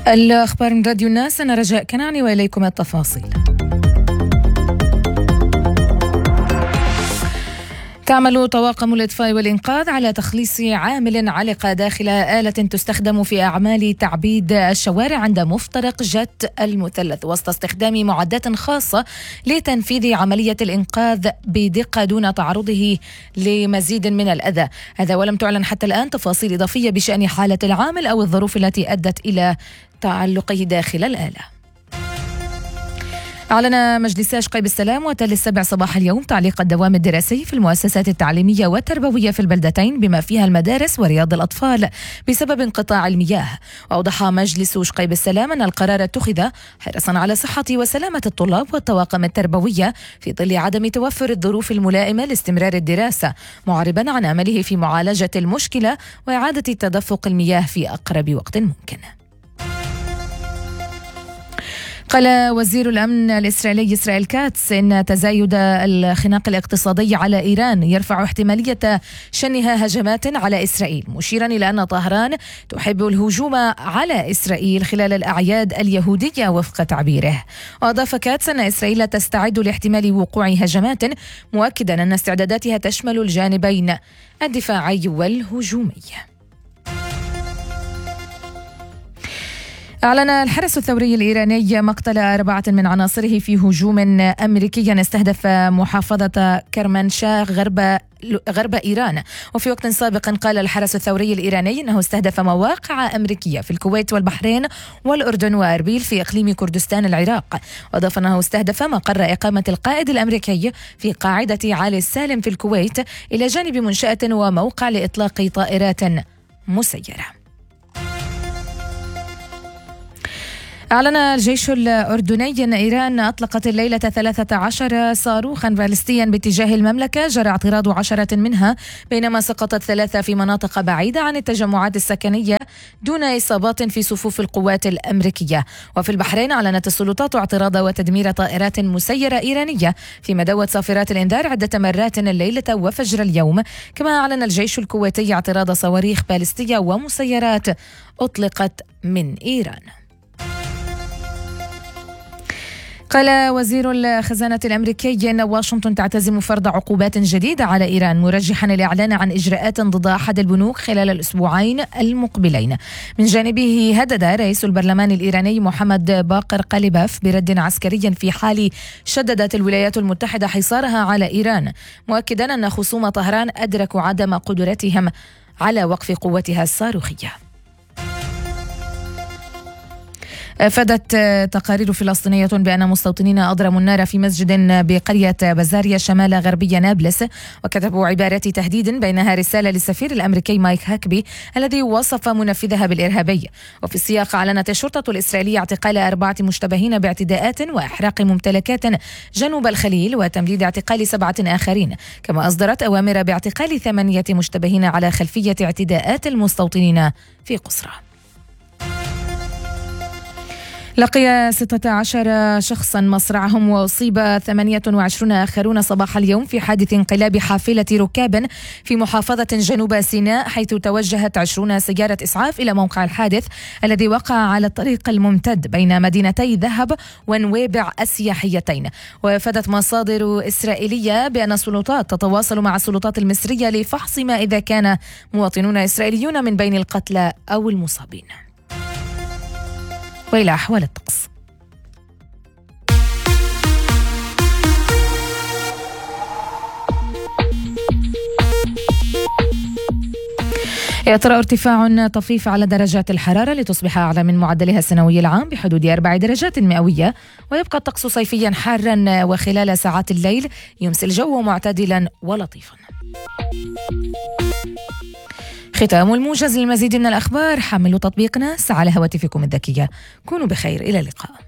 الأخبار من راديو الناس، أنا رجاء كناني وإليكم التفاصيل. تعمل طواقم الإطفاء والإنقاذ على تخليص عامل علق داخل آلة تستخدم في أعمال تعبيد الشوارع عند مفترق جت المثلث، وسط استخدام معدات خاصة لتنفيذ عملية الإنقاذ بدقة دون تعرضه لمزيد من الأذى. هذا ولم تعلن حتى الآن تفاصيل إضافية بشأن حالة العامل أو الظروف التي أدت إلى تعلقه داخل الآلة. أعلن مجلس شقيب السلام وتل السبع صباح اليوم تعليق الدوام الدراسي في المؤسسات التعليمية والتربوية في البلدتين بما فيها المدارس ورياض الأطفال بسبب انقطاع المياه. وأوضح مجلس شقيب السلام أن القرار اتخذ حرصا على صحة وسلامة الطلاب والطواقم التربوية في ظل عدم توفر الظروف الملائمة لاستمرار الدراسة، معربا عن أمله في معالجة المشكلة وإعادة تدفق المياه في أقرب وقت ممكن. قال وزير الأمن الإسرائيلي إسرائيل كاتس إن تزايد الخناق الاقتصادي على إيران يرفع احتمالية شنها هجمات على إسرائيل، مشيرا إلى أن طهران تحب الهجوم على إسرائيل خلال الأعياد اليهودية وفق تعبيره. وأضاف كاتس أن إسرائيل تستعد لاحتمال وقوع هجمات، مؤكدا أن استعداداتها تشمل الجانبين الدفاعي والهجومي. أعلن الحرس الثوري الإيراني مقتل 4 من عناصره في هجوم أمريكي استهدف محافظة كرمانشاه غرب إيران. وفي وقت سابق قال الحرس الثوري الإيراني أنه استهدف مواقع أمريكية في الكويت والبحرين والأردن وأربيل في إقليم كردستان العراق. وأضاف أنه استهدف مقر إقامة القائد الأمريكي في قاعدة علي السالم في الكويت، إلى جانب منشأة وموقع لإطلاق طائرات مسيرة. أعلن الجيش الأردني أن إيران أطلقت الليلة 13 صاروخا باليستيا باتجاه المملكة، جرى اعتراض 10 منها، بينما سقطت 3 في مناطق بعيدة عن التجمعات السكنية دون إصابات في صفوف القوات الأمريكية. وفي البحرين أعلنت السلطات اعتراض وتدمير طائرات مسيرة إيرانية في مدوة صافرات الإنذار عدة مرات الليلة وفجر اليوم. كما أعلن الجيش الكويتي اعتراض صواريخ باليستية ومسيرات أطلقت من إيران. قال وزير الخزانة الأمريكي أن واشنطن تعتزم فرض عقوبات جديدة على إيران، مرجحا الإعلان عن إجراءات ضد أحد البنوك خلال الأسبوعين المقبلين. من جانبه هدد رئيس البرلمان الإيراني محمد باقر قليباف برد عسكري في حال شددت الولايات المتحدة حصارها على إيران، مؤكدا أن خصوم طهران أدركوا عدم قدرتهم على وقف قوتها الصاروخية. أفادت تقارير فلسطينية بأن مستوطنين أضرموا النار في مسجد بقرية بزاريا شمال غربي نابلس، وكتبوا عبارات تهديد بينها رسالة للسفير الأمريكي مايك هاكبي الذي وصف منفذها بالإرهابي. وفي السياق أعلنت الشرطة الإسرائيلية اعتقال 4 مشتبهين باعتداءات وإحراق ممتلكات جنوب الخليل وتمديد اعتقال 7 آخرين، كما أصدرت أوامر باعتقال 8 مشتبهين على خلفية اعتداءات المستوطنين في قصرى. لقي 16 شخصا مصرعهم وأصيب 28 آخرون صباح اليوم في حادث انقلاب حافلة ركاب في محافظة جنوب سيناء، حيث توجهت 20 سيارة إسعاف إلى موقع الحادث الذي وقع على الطريق الممتد بين مدينتي ذهب ونويبع السياحيتين. وافادت مصادر إسرائيلية بأن السلطات تتواصل مع السلطات المصرية لفحص ما إذا كان مواطنون إسرائيليون من بين القتلى أو المصابين. وإلى أحوال الطقس. يطرأ ارتفاع طفيف على درجات الحرارة لتصبح أعلى من معدلها السنوي العام بحدود 4 درجات مئوية، ويبقى الطقس صيفيا حارا، وخلال ساعات الليل يمسي الجو معتدلا ولطيفا. ختام الموجز. للمزيد من الأخبار حملوا تطبيق ناس على هواتفكم الذكية. كونوا بخير، إلى اللقاء.